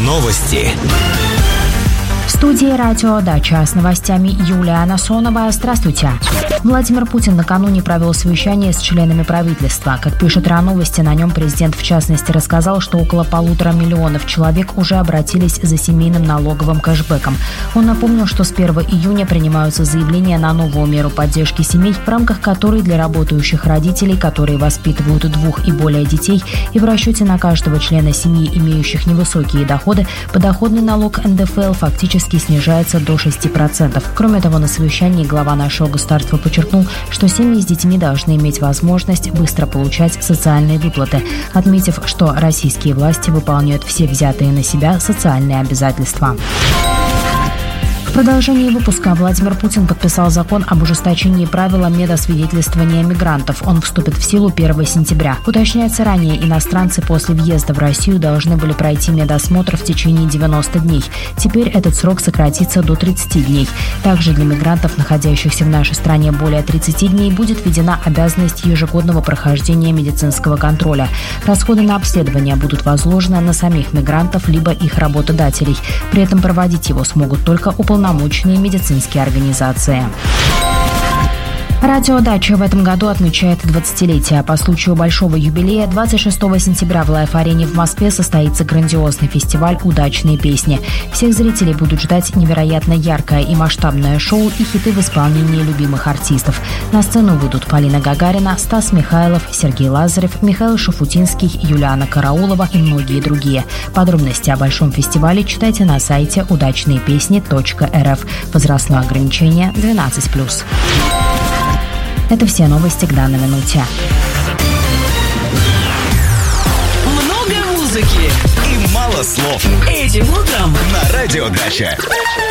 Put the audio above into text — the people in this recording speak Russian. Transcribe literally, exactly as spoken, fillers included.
Новости. В студии «Радио Дача» с новостями Юлия Насонова. Здравствуйте. Владимир Путин накануне провел совещание с членами правительства. Как пишет РА Новости, на нем президент в частности рассказал, что около полутора миллионов человек уже обратились за семейным налоговым кэшбэком. Он напомнил, что с первого июня принимаются заявления на новую меру поддержки семей, в рамках которой для работающих родителей, которые воспитывают двух и более детей, и в расчете на каждого члена семьи, имеющих невысокие доходы, подоходный налог эн дэ эф эл фактически снижается до шести процентов. Кроме того, на совещании глава нашего государства подчеркнул, что семьи с детьми должны иметь возможность быстро получать социальные выплаты, отметив, что российские власти выполняют все взятые на себя социальные обязательства. В продолжении выпуска Владимир Путин подписал закон об ужесточении правил медосвидетельствования мигрантов. Он вступит в силу первого сентября. Уточняется, ранее иностранцы после въезда в Россию должны были пройти медосмотр в течение девяноста дней. Теперь этот срок сократится до тридцати дней. Также для мигрантов, находящихся в нашей стране более тридцати дней, будет введена обязанность ежегодного прохождения медицинского контроля. Расходы на обследование будут возложены на самих мигрантов либо их работодателей. При этом проводить его смогут только уполномоченные медицинские организации. Радио Дача в этом году отмечает двадцатилетие. По случаю большого юбилея двадцать шестого сентября в Лайф-арене в Москве состоится грандиозный фестиваль «Удачные песни». Всех зрителей будут ждать невероятно яркое и масштабное шоу и хиты в исполнении любимых артистов. На сцену выйдут Полина Гагарина, Стас Михайлов, Сергей Лазарев, Михаил Шафутинский, Юлиана Караулова и многие другие. Подробности о большом фестивале читайте на сайте удачные песни точка эр эф. Возрастное ограничение двенадцать плюс. Это все новости к данной минуте. Много музыки и мало слов. Этим утром на Радио Дача.